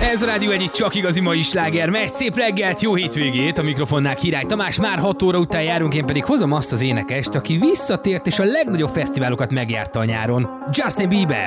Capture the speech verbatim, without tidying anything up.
Ez a Rádió egyik csak igazi mai sláger. Megy, szép reggelt, jó hétvégét, a mikrofonnál Király Tamás, már hat óra után járunk, én pedig hozom azt az énekest, aki visszatért és a legnagyobb fesztiválokat megjárta a nyáron. Justin Bieber!